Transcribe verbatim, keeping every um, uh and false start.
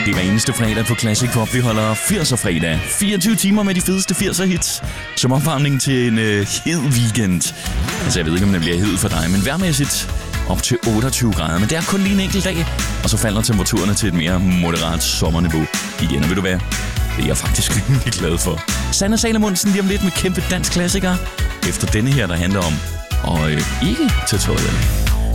Det er hver eneste fredag på Classic Pop. Vi holder firser fredag. fireogtyve timer med de fedeste firser hits. Som opvarmning til en øh, hed weekend. Altså, jeg ved ikke, om det bliver hed for dig, men vejrmæssigt op til otteogtyve grader. Men det er kun lige en enkelt dag, og så falder temperaturerne til et mere moderat sommerniveau igen. Og ved du hvad? Det er jeg faktisk rimelig glad for. Sanne Salomonsen lige om lidt med kæmpe dansk klassiker. Efter denne her, der handler om at øh, ikke tage tøjet af.